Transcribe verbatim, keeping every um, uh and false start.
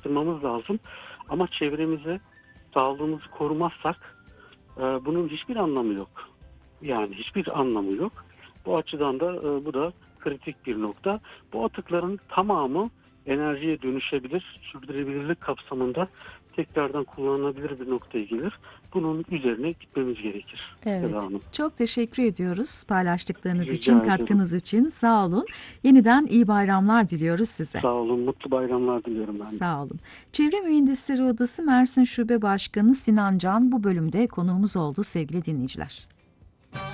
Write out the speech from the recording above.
araştırmamız lazım. Ama çevremize, sağlığımızı korumazsak e, bunun hiçbir anlamı yok. Yani hiçbir anlamı yok. Bu açıdan da e, bu da kritik bir nokta. Bu atıkların tamamı enerjiye dönüşebilir, sürdürülebilirlik kapsamında tekrardan kullanılabilir bir noktaya gelir. Bunun üzerine gitmemiz gerekir. Seda Evet. Hanım. Çok teşekkür ediyoruz paylaştıklarınız için, Rica ederim. katkınız için. Sağ olun. Yeniden iyi bayramlar diliyoruz size. Sağ olun, mutlu bayramlar diliyorum ben de. Sağ olun. Çevre Mühendisleri Odası Mersin Şube Başkanı Sinan Can bu bölümde konuğumuz oldu sevgili dinleyiciler.